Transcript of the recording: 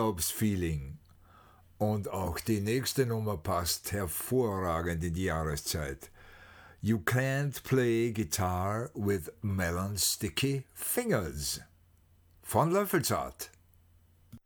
Urlaubsfeeling. Und auch die nächste Nummer passt hervorragend in die Jahreszeit. You Can't Play Guitar with Melon Sticky Fingers von Löffelzart.